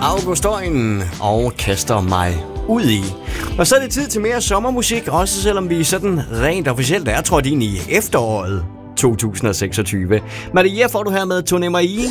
August Øjen og kaster mig ud i. Og så er det tid til mere sommermusik, også selvom vi sådan rent officielt er trådt ind i efteråret 2026. Maria får du her med Tone Marie.